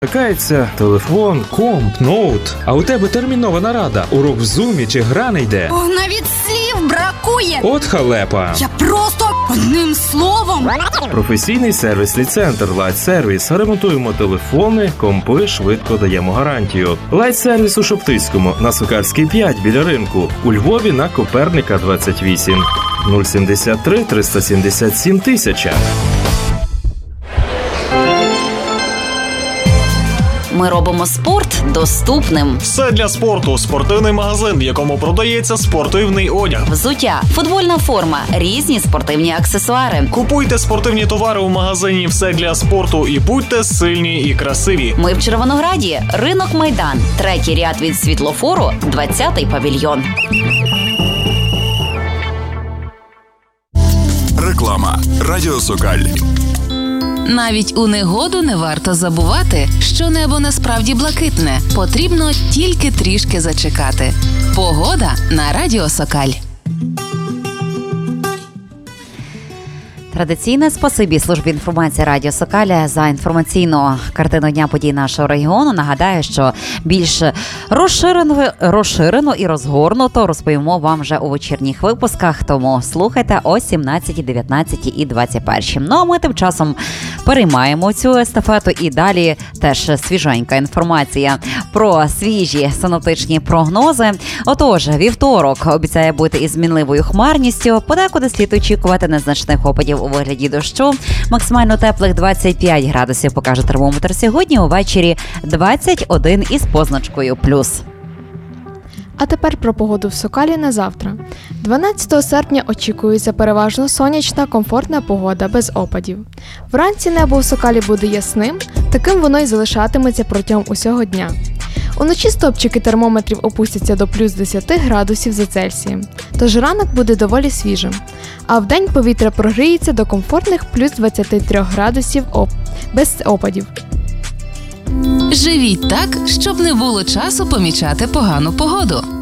Вмикається телефон, комп, ноут. А у тебе термінова нарада, урок в зумі чи гра не йде. О, навіть слів бракує. От халепа. Я просто одним словом. Професійний сервісний центр Light Service. Ремонтуємо телефони, компи, швидко даємо гарантію. Light Service у Шоптицькому, на Сокальській 5 біля ринку. У Львові на Коперника 28. 073 377 1000. Ми робимо спорт доступним. Все для спорту. Спортивний магазин, в якому продається спортивний одяг. Взуття, футбольна форма, різні спортивні аксесуари. Купуйте спортивні товари у магазині «Все для спорту» і будьте сильні і красиві. Ми в Червонограді, ринок Майдан, 3-й ряд від світлофору, 20-й павільйон. Реклама. Радіо Сокаль. Навіть у негоду не варто забувати, що небо насправді блакитне. Потрібно тільки трішки зачекати. Погода на Радіо Сокаль. Традиційне спасибі службі інформації Радіо Сокаля за інформаційну картину дня подій нашого регіону. Нагадаю, що більш розширено і розгорнуто розповімо вам вже у вечірніх випусках, тому слухайте о 17, 19 і 21. Ну а ми тим часом переймаємо цю естафету і далі теж свіженька інформація про свіжі синоптичні прогнози. Отож, вівторок обіцяє бути із змінливою хмарністю, подекуди слід очікувати незначних опадів у вигляді дощу. Максимально теплих 25 градусів покаже термометр сьогодні, увечері 21 із позначкою плюс. А тепер про погоду в Сокалі на завтра. 12 серпня очікується переважно сонячна, комфортна погода без опадів. Вранці небо у Сокалі буде ясним, таким воно й залишатиметься протягом усього дня. Уночі стопчики термометрів опустяться до плюс 10 градусів за Цельсієм, тож ранок буде доволі свіжим. А вдень повітря прогріється до комфортних плюс 23 градусів без опадів. Живіть так, щоб не було часу помічати погану погоду.